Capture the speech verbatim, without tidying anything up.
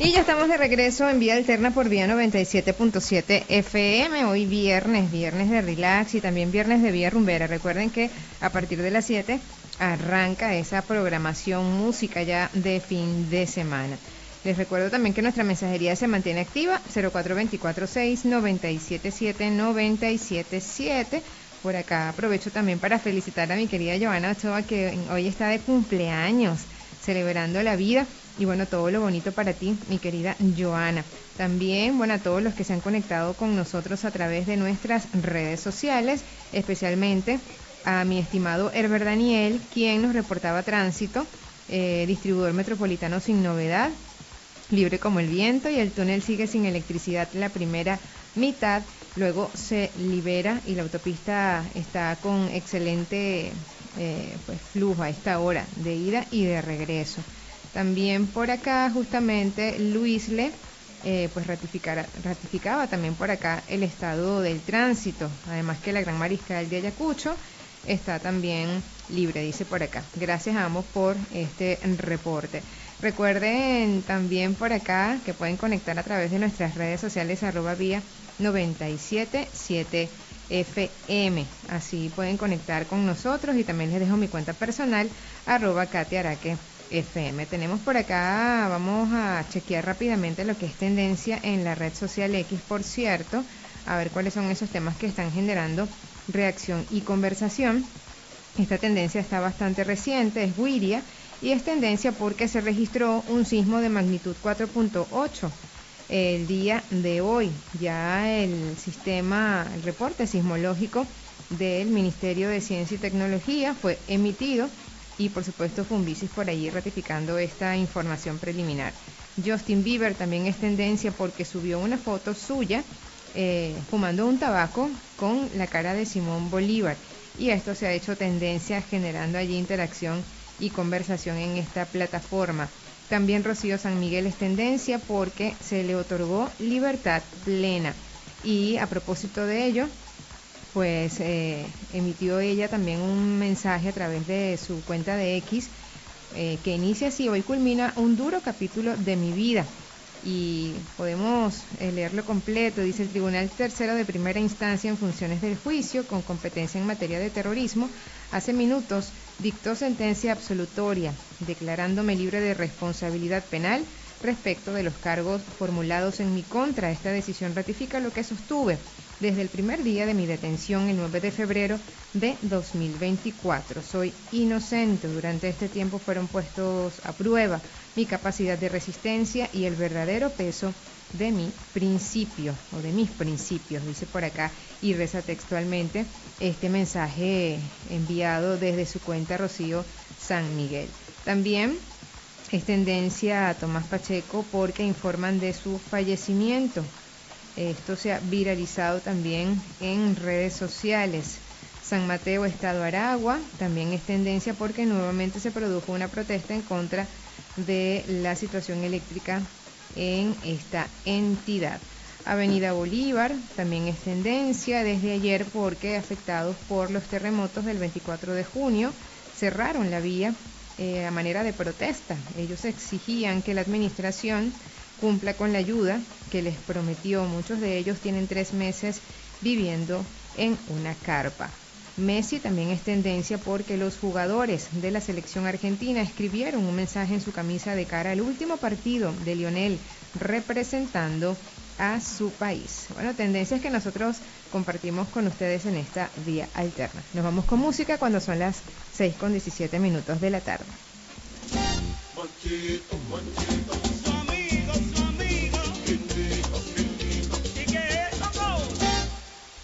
Y ya estamos de regreso en Vía Alterna por Vía noventa y siete punto siete F M. Hoy viernes, viernes de relax y también viernes de Vía Rumbera. Recuerden que a partir de las siete arranca esa programación música ya de fin de semana. Les recuerdo también que nuestra mensajería se mantiene activa, cero cuatro dos cuatro seis nueve siete siete nueve siete siete. Por acá aprovecho también para felicitar a mi querida Joana Ochoa, que hoy está de cumpleaños, celebrando la vida. Y bueno, todo lo bonito para ti, mi querida Joana. También, bueno, a todos los que se han conectado con nosotros a través de nuestras redes sociales, especialmente a mi estimado Herbert Daniel, quien nos reportaba tránsito, eh, distribuidor metropolitano sin novedad, libre como el viento, y el túnel sigue sin electricidad la primera mitad, luego se libera y la autopista está con excelente eh, pues, flujo a esta hora de ida y de regreso. También por acá justamente Luisle eh, pues ratificara, ratificaba también por acá el estado del tránsito, además que la Gran Mariscal de Ayacucho está también libre, dice por acá. Gracias a ambos por este reporte. Recuerden también por acá que pueden conectar a través de nuestras redes sociales arroba vía noventa y siete punto siete F M. Así pueden conectar con nosotros y también les dejo mi cuenta personal arroba Katy Araque F M. Tenemos por acá, vamos a chequear rápidamente lo que es tendencia en la red social X, por cierto, a ver cuáles son esos temas que están generando reacción y conversación. Esta tendencia está bastante reciente, es Wiria, y es tendencia porque se registró un sismo de magnitud cuatro punto ocho el día de hoy. Ya el sistema, el reporte sismológico del Ministerio de Ciencia y Tecnología fue emitido y por supuesto Fumbisis por allí ratificando esta información preliminar. Justin Bieber también es tendencia porque subió una foto suya eh, fumando un tabaco con la cara de Simón Bolívar, y esto se ha hecho tendencia generando allí interacción y conversación en esta plataforma. También Rocío San Miguel es tendencia porque se le otorgó libertad plena, y a propósito de ello pues eh, emitió ella también un mensaje a través de su cuenta de X eh, que inicia así: hoy culmina un duro capítulo de mi vida. Y podemos eh, leerlo completo. Dice: el Tribunal Tercero de Primera Instancia en funciones del juicio con competencia en materia de terrorismo hace minutos dictó sentencia absolutoria declarándome libre de responsabilidad penal respecto de los cargos formulados en mi contra. Esta decisión ratifica lo que sostuve desde el primer día de mi detención, el nueve de febrero de dos mil veinticuatro. Soy inocente. Durante este tiempo fueron puestos a prueba mi capacidad de resistencia y el verdadero peso de mi principio, o de mis principios, dice por acá, y reza textualmente este mensaje enviado desde su cuenta Rocío San Miguel. También es tendencia a Tomás Pacheco porque informan de su fallecimiento. Esto se ha viralizado también en redes sociales. San Mateo, Estado Aragua, también es tendencia porque nuevamente se produjo una protesta en contra de la situación eléctrica en esta entidad. Avenida Bolívar también es tendencia desde ayer porque afectados por los terremotos del veinticuatro de junio cerraron la vía eh, a manera de protesta. Ellos exigían que la administración cumpla con la ayuda que les prometió. Muchos de ellos tienen tres meses viviendo en una carpa. Messi también es tendencia porque los jugadores de la selección argentina escribieron un mensaje en su camisa de cara al último partido de Lionel representando a su país. Bueno, tendencias que nosotros compartimos con ustedes en esta Vía Alterna. Nos vamos con música cuando son las seis con diecisiete minutos de la tarde. Monchito, Monchito.